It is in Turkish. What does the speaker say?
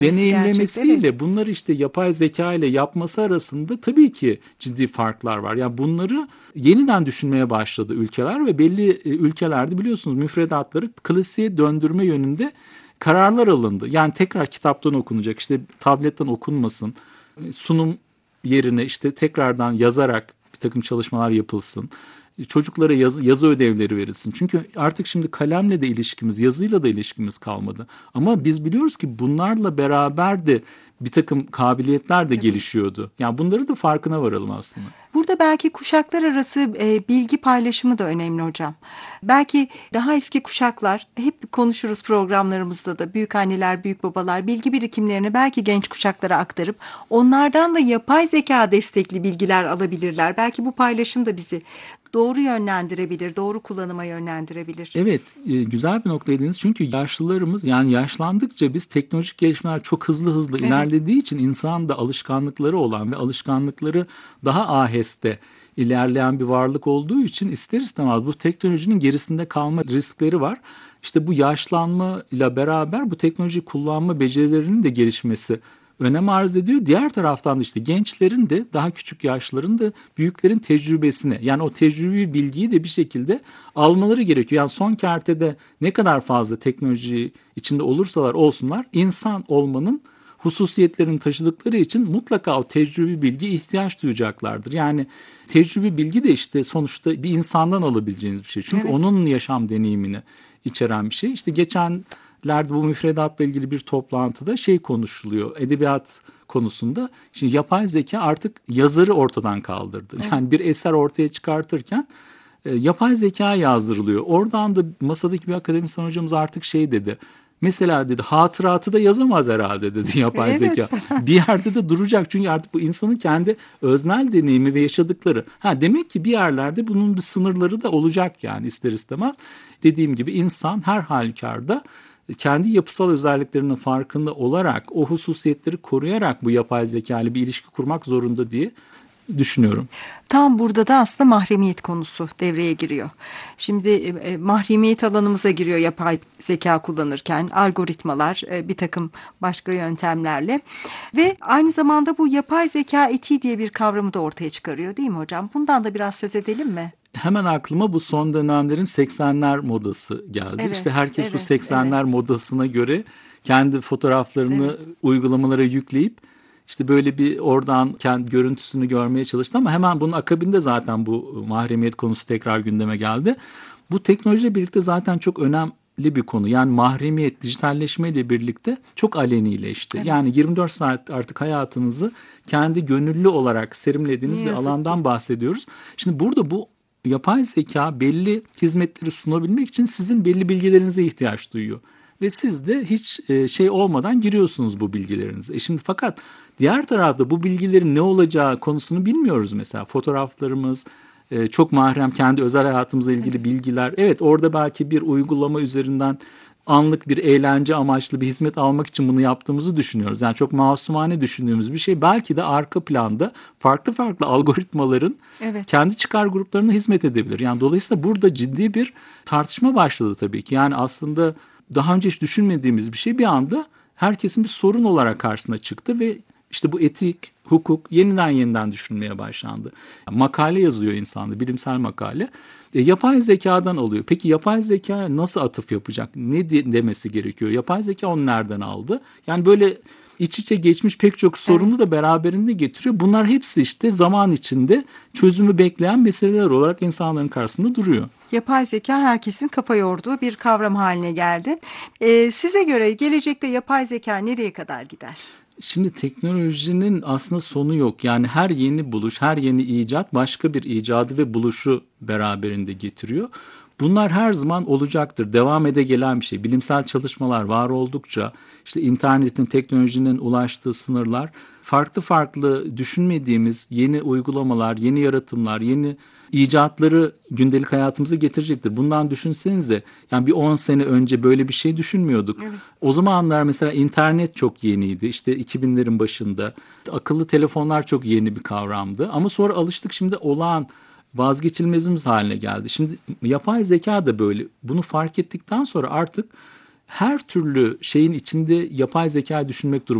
Deneyimlemesiyle Evet. bunları işte yapay zeka ile yapması arasında tabii ki ciddi farklar var. Yani bunları yeniden düşünmeye başladı ülkeler ve belli ülkelerde biliyorsunuz müfredatları klasiğe döndürme yönünde kararlar alındı. Yani tekrar kitaptan okunacak, işte tabletten okunmasın, sunum yerine işte tekrardan yazarak bir takım çalışmalar yapılsın. Çocuklara yazı ödevleri verilsin. Çünkü artık şimdi kalemle de ilişkimiz, yazıyla da ilişkimiz kalmadı. Ama biz biliyoruz ki bunlarla beraber de bir takım kabiliyetler de Tabii. gelişiyordu. Yani bunları da farkına varalım aslında. Burada belki kuşaklar arası bilgi paylaşımı da önemli hocam. Belki daha eski kuşaklar, hep konuşuruz programlarımızda da, büyük anneler, büyük babalar bilgi birikimlerini belki genç kuşaklara aktarıp onlardan da yapay zeka destekli bilgiler alabilirler. Belki bu paylaşım da bizi doğru yönlendirebilir, doğru kullanıma yönlendirebilir. Evet, güzel bir noktaydınız. Çünkü yaşlılarımız, yani yaşlandıkça biz teknolojik gelişmeler çok hızlı hızlı Evet. ilerlediği için insan da alışkanlıkları olan ve alışkanlıkları daha aheste ilerleyen bir varlık olduğu için ister istemez bu teknolojinin gerisinde kalma riskleri var. İşte bu yaşlanma ile beraber bu teknoloji kullanma becerilerinin de gelişmesi önem arz ediyor. Diğer taraftan da işte gençlerin de, daha küçük yaşların da büyüklerin tecrübesine, yani o tecrübi bilgiyi de bir şekilde almaları gerekiyor. Yani son kertede ne kadar fazla teknoloji içinde olursalar olsunlar, insan olmanın hususiyetlerini taşıdıkları için mutlaka o tecrübi bilgiye ihtiyaç duyacaklardır. Yani tecrübi bilgi de işte sonuçta bir insandan alabileceğiniz bir şey. Çünkü Evet. onun yaşam deneyimini içeren bir şey. İşte geçenlerde bu müfredatla ilgili bir toplantıda şey konuşuluyor. Edebiyat konusunda. Şimdi yapay zeka artık yazarı ortadan kaldırdı. Evet. Yani bir eser ortaya çıkartırken yapay zeka yazdırılıyor. Oradan da masadaki bir akademisyen hocamız artık şey dedi. Mesela dedi hatıratı da yazamaz herhalde dedi yapay Evet. zeka. Bir yerde de duracak çünkü artık bu insanın kendi öznel deneyimi ve yaşadıkları. Ha, demek ki bir yerlerde bunun bir sınırları da olacak yani ister istemez. Dediğim gibi insan her halükarda kendi yapısal özelliklerinin farkında olarak o hususiyetleri koruyarak bu yapay zeka ile bir ilişki kurmak zorunda diye düşünüyorum. Tam burada da aslında mahremiyet konusu devreye giriyor. Şimdi mahremiyet alanımıza giriyor yapay zeka kullanırken, algoritmalar, bir takım başka yöntemlerle ve aynı zamanda bu yapay zeka etiği diye bir kavramı da ortaya çıkarıyor, değil mi hocam? Bundan da biraz söz edelim mi? Hemen aklıma bu son dönemlerin 80'ler modası geldi. Evet, İşte herkes bu evet, 80'ler evet, modasına göre kendi fotoğraflarını evet. uygulamalara yükleyip işte böyle bir oradan kendi görüntüsünü görmeye çalıştı ama hemen bunun akabinde zaten bu mahremiyet konusu tekrar gündeme geldi. Bu teknolojiyle birlikte zaten çok önemli bir konu. Yani mahremiyet dijitalleşmeyle birlikte çok alenileşti. Evet. Yani 24 saat artık hayatınızı kendi gönüllü olarak Ne serimlediğiniz bir yazık ki. alandan bahsediyoruz. Şimdi burada bu yapay zeka belli hizmetleri sunabilmek için sizin belli bilgilerinize ihtiyaç duyuyor. Ve siz de hiç şey olmadan giriyorsunuz bu bilgilerinize. Şimdi fakat diğer tarafta bu bilgilerin ne olacağı konusunu bilmiyoruz mesela. Fotoğraflarımız, çok mahrem kendi özel hayatımızla ilgili Tabii. bilgiler. Evet, orada belki bir uygulama üzerinden anlık bir eğlence amaçlı bir hizmet almak için bunu yaptığımızı düşünüyoruz. Yani çok masumane düşündüğümüz bir şey. Belki de arka planda farklı farklı algoritmaların Evet. kendi çıkar gruplarına hizmet edebilir. Yani dolayısıyla burada ciddi bir tartışma başladı tabii ki. Yani aslında daha önce hiç düşünmediğimiz bir şey bir anda herkesin bir sorun olarak karşısına çıktı ve işte bu etik, hukuk yeniden düşünmeye başlandı. Yani makale yazıyor insanda, bilimsel makale. Yapay zekadan alıyor. Peki yapay zeka nasıl atıf yapacak? Ne demesi gerekiyor? Yapay zeka onu nereden aldı? Yani böyle iç içe geçmiş pek çok Evet. sorunu da beraberinde getiriyor. Bunlar hepsi işte zaman içinde çözümü bekleyen meseleler olarak insanların karşısında duruyor. Yapay zeka herkesin kafa yorduğu bir kavram haline geldi. Size göre gelecekte yapay zeka nereye kadar gider? Şimdi teknolojinin aslında sonu yok. Yani her yeni buluş, her yeni icat başka bir icadı ve buluşu beraberinde getiriyor. Bunlar her zaman olacaktır. Devam ede gelen bir şey. Bilimsel çalışmalar var oldukça işte internetin, teknolojinin ulaştığı sınırlar farklı farklı düşünmediğimiz yeni uygulamalar, yeni yaratımlar, yeni icatları gündelik hayatımıza getirecektir. Bundan düşünsenize, yani bir 10 sene önce böyle bir şey düşünmüyorduk. Evet. O zamanlar mesela internet çok yeniydi. İşte 2000'lerin başında akıllı telefonlar çok yeni bir kavramdı. Ama sonra alıştık, şimdi olağan vazgeçilmezimiz haline geldi. Şimdi yapay zeka da böyle. Bunu fark ettikten sonra artık her türlü şeyin içinde yapay zeka düşünmek durumunda.